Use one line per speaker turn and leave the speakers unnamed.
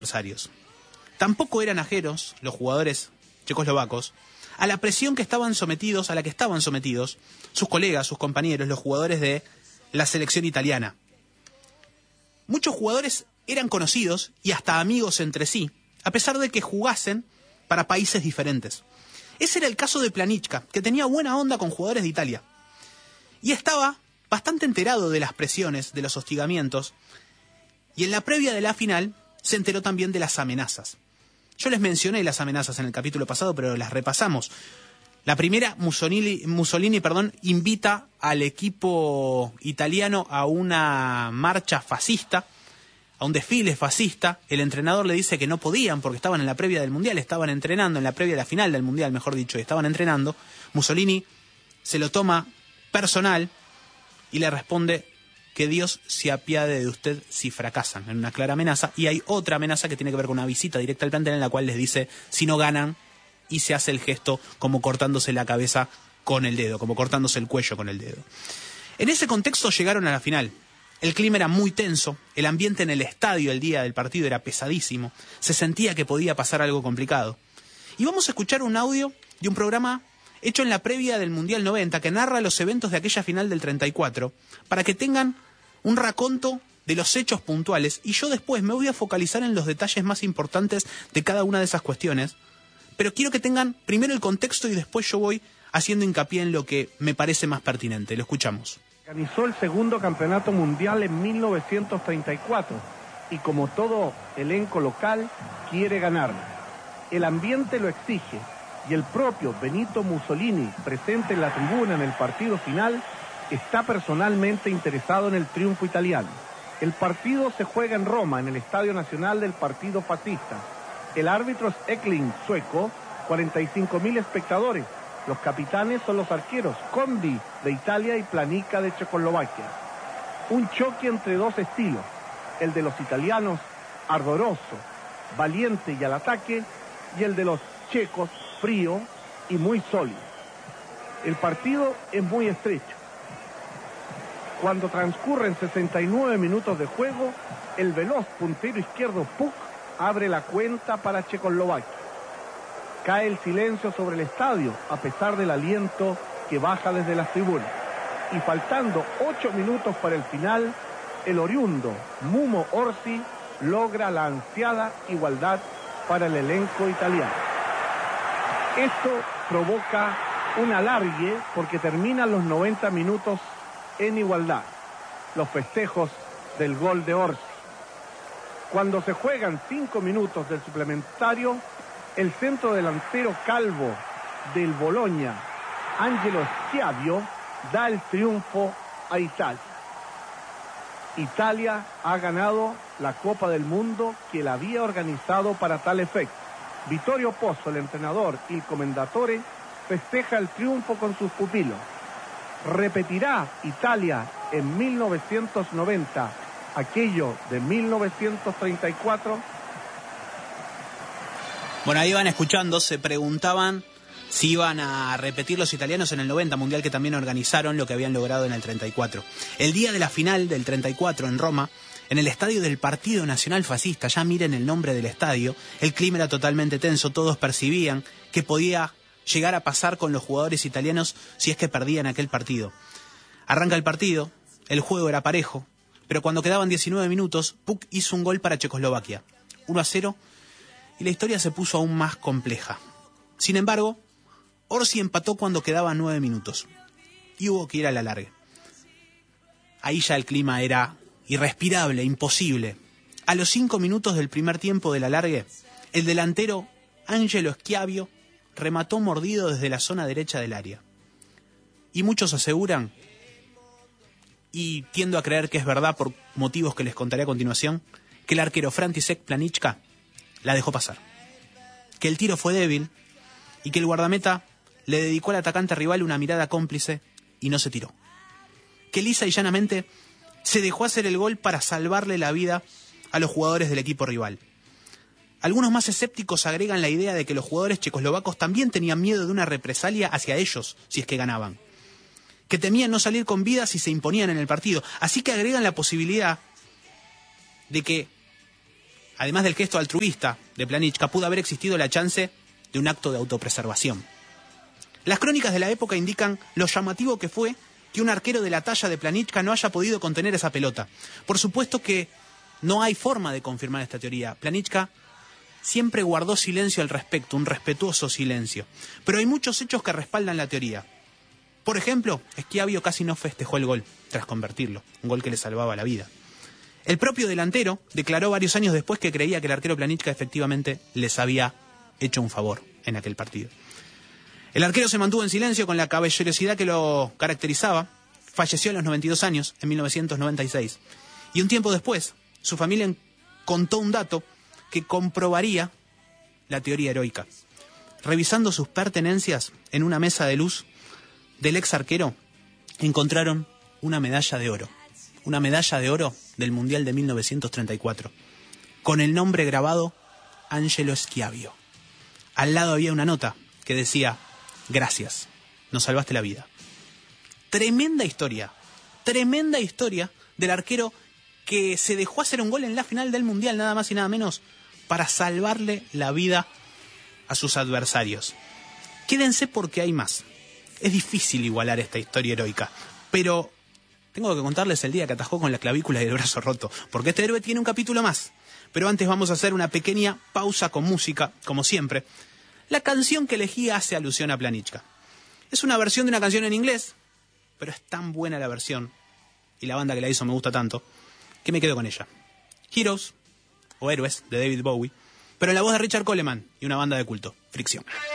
adversarios. Tampoco eran ajenos los jugadores checoslovacos a la presión a la que estaban sometidos sus colegas, sus compañeros, los jugadores de la selección italiana. Muchos jugadores eran conocidos y hasta amigos entre sí, a pesar de que jugasen para países diferentes. Ese era el caso de Planička, que tenía buena onda con jugadores de Italia. Y estaba bastante enterado de las presiones, de los hostigamientos, y en la previa de la final se enteró también de las amenazas. Yo les mencioné las amenazas en el capítulo pasado, pero las repasamos. La primera, Mussolini, invita al equipo italiano a una marcha fascista, a un desfile fascista. El entrenador le dice que no podían porque estaban en la previa del Mundial, estaban entrenando, en la previa de la final del Mundial, mejor dicho, estaban entrenando. Mussolini se lo toma personal y le responde que Dios se apiade de usted si fracasan, en una clara amenaza. Y hay otra amenaza que tiene que ver con una visita directa al plantel en la cual les dice si no ganan, y se hace el gesto como cortándose la cabeza con el dedo, como cortándose el cuello con el dedo. En ese contexto llegaron a la final. El clima era muy tenso, el ambiente en el estadio el día del partido era pesadísimo, se sentía que podía pasar algo complicado. Y vamos a escuchar un audio de un programa hecho en la previa del Mundial 90 que narra los eventos de aquella final del 34, para que tengan un raconto de los hechos puntuales, y yo después me voy a focalizar en los detalles más importantes de cada una de esas cuestiones. Pero quiero que tengan primero el contexto y después yo voy haciendo hincapié en lo que me parece más pertinente. Lo escuchamos.
Organizó el segundo campeonato mundial en 1934 y como todo elenco local quiere ganarlo. El ambiente lo exige y el propio Benito Mussolini, presente en la tribuna en el partido final, está personalmente interesado en el triunfo italiano. El partido se juega en Roma, en el Estadio Nacional del Partido Fascista. El árbitro es Ekling, sueco, 45.000 espectadores. Los capitanes son los arqueros, Condi de Italia y Planica de Checoslovaquia. Un choque entre dos estilos, el de los italianos, ardoroso, valiente y al ataque, y el de los checos, frío y muy sólido. El partido es muy estrecho. Cuando transcurren 69 minutos de juego, el veloz puntero izquierdo Puk abre la cuenta para Checoslovaquia. Cae el silencio sobre el estadio, a pesar del aliento que baja desde las tribunas. Y faltando 8 minutos para el final, el oriundo Mumo Orsi logra la ansiada igualdad para el elenco italiano. Esto provoca un alargue porque terminan los 90 minutos en igualdad. Los festejos del gol de Orsi. Cuando se juegan 5 minutos del suplementario, el centro delantero calvo del Bologna, Angelo Schiavio, da el triunfo a Italia. Italia ha ganado la Copa del Mundo que la había organizado para tal efecto. Vittorio Pozzo, el entrenador, y el comendatore, festeja el triunfo con sus pupilos. ¿Repetirá Italia en 1990 aquello de 1934?
Bueno, ahí van escuchando, se preguntaban si iban a repetir los italianos en el 90, mundial que también organizaron lo que habían logrado en el 34. El día de la final del 34 en Roma, en el estadio del Partido Nacional Fascista, ya miren el nombre del estadio, el clima era totalmente tenso, todos percibían que podía llegar a pasar con los jugadores italianos si es que perdían aquel partido. Arranca el partido, el juego era parejo, pero cuando quedaban 19 minutos, Puk hizo un gol para Checoslovaquia, 1-0, y la historia se puso aún más compleja. Sin embargo, Orsi empató cuando quedaban 9 minutos, y hubo que ir a la largue. Ahí ya el clima era irrespirable, imposible. A los 5 minutos del primer tiempo del alargue, el delantero Angelo Schiavio remató mordido desde la zona derecha del área. Y muchos aseguran, y tiendo a creer que es verdad por motivos que les contaré a continuación, que el arquero František Planička la dejó pasar. Que el tiro fue débil y que el guardameta le dedicó al atacante rival una mirada cómplice y no se tiró. Que lisa y llanamente se dejó hacer el gol para salvarle la vida a los jugadores del equipo rival. Algunos más escépticos agregan la idea de que los jugadores checoslovacos también tenían miedo de una represalia hacia ellos si es que ganaban. Que temían no salir con vida si se imponían en el partido. Así que agregan la posibilidad de que además del gesto altruista de Planichka, pudo haber existido la chance de un acto de autopreservación. Las crónicas de la época indican lo llamativo que fue que un arquero de la talla de Planichka no haya podido contener esa pelota. Por supuesto que no hay forma de confirmar esta teoría. Planichka siempre guardó silencio al respecto, un respetuoso silencio. Pero hay muchos hechos que respaldan la teoría. Por ejemplo, Schiavio casi no festejó el gol tras convertirlo, un gol que le salvaba la vida. El propio delantero declaró varios años después que creía que el arquero Planichka efectivamente les había hecho un favor en aquel partido. El arquero se mantuvo en silencio con la caballerosidad que lo caracterizaba. Falleció a los 92 años, en 1996. Y un tiempo después, su familia contó un dato que comprobaría la teoría heroica. Revisando sus pertenencias en una mesa de luz del ex arquero, encontraron una medalla de oro. Una medalla de oro del Mundial de 1934. Con el nombre grabado Angelo Schiavio. Al lado había una nota que decía: gracias, nos salvaste la vida. Tremenda historia del arquero que se dejó hacer un gol en la final del Mundial, nada más y nada menos, para salvarle la vida a sus adversarios. Quédense porque hay más. Es difícil igualar esta historia heroica, pero tengo que contarles el día que atajó con la clavícula y el brazo roto, porque este héroe tiene un capítulo más. Pero antes vamos a hacer una pequeña pausa con música, como siempre. La canción que elegí hace alusión a Planichka. Es una versión de una canción en inglés, pero es tan buena la versión, y la banda que la hizo me gusta tanto, que me quedo con ella. Heroes, o Héroes, de David Bowie, pero en la voz de Richard Coleman y una banda de culto, Fricción.